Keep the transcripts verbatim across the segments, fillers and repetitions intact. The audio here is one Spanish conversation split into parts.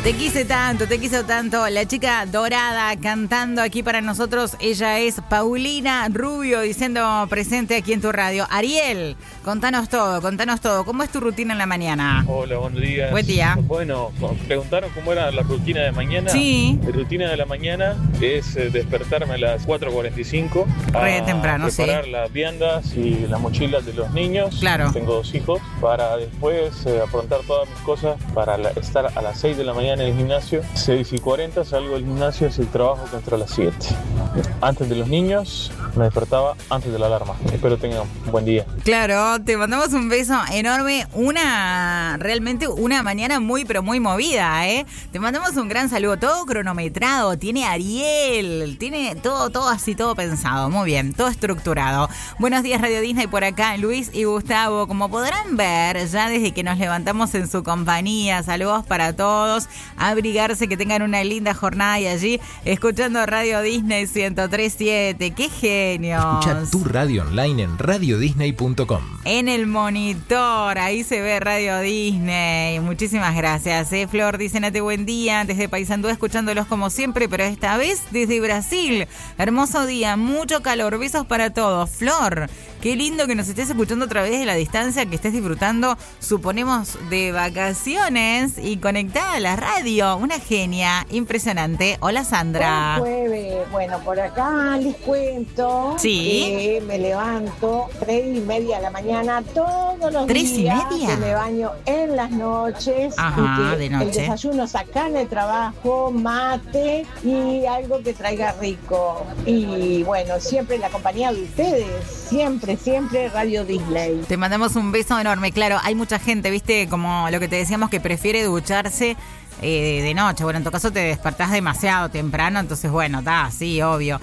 Te quise tanto, te quiso tanto. La chica dorada cantando aquí para nosotros. Ella es Paulina Rubio, diciendo presente aquí en tu radio. Ariel, contanos todo, contanos todo. ¿Cómo es tu rutina en la mañana? Hola, buen día. Buen día. Bueno, preguntaron cómo era la rutina de mañana. Sí. Mi rutina de la mañana es eh, despertarme a las cuatro cuarenta y cinco. Re temprano, sí. Preparar las viandas y las mochilas de los niños. Claro. Tengo dos hijos. Para después eh, aprontar todas mis cosas para la, estar a las seis de la mañana en el gimnasio. seis y cuarenta salgo del gimnasio, es el trabajo que entro a las siete. Antes de los niños, me despertaba antes de la alarma. Espero tengan un buen día. Claro, te mandamos un beso enorme. Una, realmente una mañana muy, pero muy movida, ¿eh? Te mandamos un gran saludo. Todo cronometrado, tiene Ariel, tiene todo, todo así, todo pensado. Muy bien, todo estructurado. Buenos días, Radio Disney, por acá, Luis y Gustavo. Como podrán ver, ya desde que nos levantamos en su compañía, saludos para todos. Abrigarse, que tengan una linda jornada y allí escuchando Radio Disney ciento tres punto siete. ¡Qué genios! Escucha tu radio online en radio disney punto com. En el monitor, ahí se ve Radio Disney. Muchísimas gracias, ¿eh? Flor dice: Nate, buen día, desde Paysandú, escuchándolos como siempre, pero esta vez desde Brasil. Hermoso día, mucho calor, besos para todos. Flor, qué lindo que nos estés escuchando a través de la distancia, que estés disfrutando, suponemos, de vacaciones y conectada a la radio. Una genia, impresionante. Hola, Sandra. Buen jueves. Bueno, por acá les cuento sí. que me levanto tres y media de la mañana todos los ¿Tres días. y media? Que me baño en las noches. Ajá, y que de noche. El desayuno acá en el trabajo, mate y algo que traiga rico. Y bueno, siempre la compañía de ustedes. Siempre, siempre Radio Disney. Te mandamos un beso enorme. Claro, hay mucha gente, viste, como lo que te decíamos, que prefiere ducharse eh, de noche. Bueno, en tu caso te despertás demasiado temprano, entonces bueno, está, sí, obvio.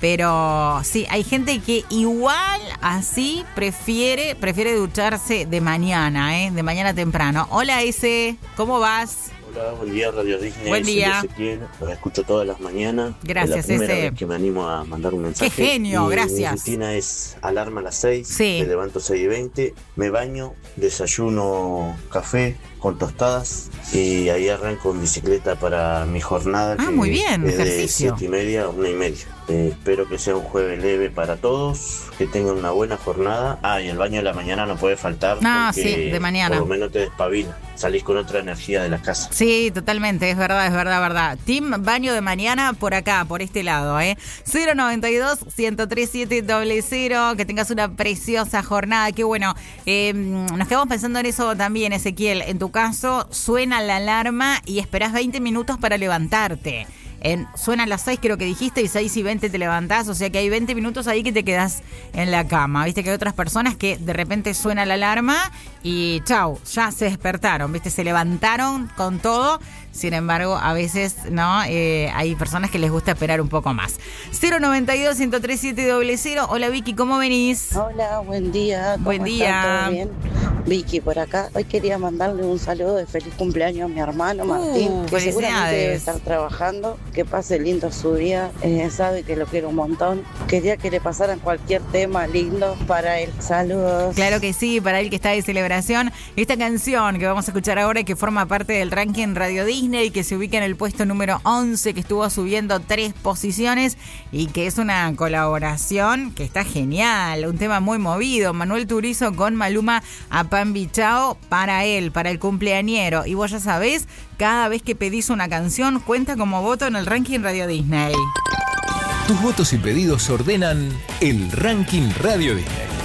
Pero sí, hay gente que igual así prefiere prefiere ducharse de mañana, ¿eh? De mañana temprano. Hola, ese, ¿cómo vas? Hola, buen día, Radio Disney. Buen día. Soy Ezequiel, los escucho todas las mañanas. Gracias, es la primera ese. vez que me animo a mandar un mensaje. ¡Qué genio! Y Gracias. Mi rutina es alarma a las seis, sí. Me levanto seis y veinte, me baño, desayuno café con tostadas y ahí arranco en bicicleta para mi jornada. Ah, que muy bien, es de ejercicio. siete y media a una y media. Eh, espero que sea un jueves leve para todos, que tengan una buena jornada. Ah, y el baño de la mañana no puede faltar. No, porque sí, de mañana. Por lo menos te despabila, salís con otra energía de la casa. Sí, totalmente, es verdad, es verdad, verdad. Team Baño de Mañana por acá, por este lado, ¿eh? cero noventa y dos, ciento tres siete cero cero, que tengas una preciosa jornada. Qué bueno, eh, nos quedamos pensando en eso también, Ezequiel. En tu caso, suena la alarma y esperás veinte minutos para levantarte. En, suenan las seis, creo que dijiste, y seis y veinte te levantás, o sea que hay veinte minutos ahí que te quedás en la cama. Viste que hay otras personas que de repente suena la alarma y chau, ya se despertaron, viste, se levantaron con todo. Sin embargo, a veces no eh, hay personas que les gusta esperar un poco más. cero noventa y dos, ciento tres siete cero cero. Hola, Vicky, ¿cómo venís? Hola, buen día. ¿Cómo buen día. están? ¿Todo bien? Vicky por acá. Hoy quería mandarle un saludo de feliz cumpleaños a mi hermano Martín, uh, que seguramente debe estar trabajando. Que pase lindo su día. Eh, sabe que lo quiero un montón. Quería que le pasaran cualquier tema lindo para él. Saludos. Claro que sí, para él que está de celebración. Esta canción que vamos a escuchar ahora y que forma parte del ranking Radio Disney, que se ubica en el puesto número once, que estuvo subiendo tres posiciones y que es una colaboración que está genial. Un tema muy movido. Manuel Turizo con Maluma a Pan Bichao para él, para el cumpleañero. Y vos ya sabés, cada vez que pedís una canción cuenta como voto en el ranking Radio Disney. Tus votos y pedidos ordenan el ranking Radio Disney.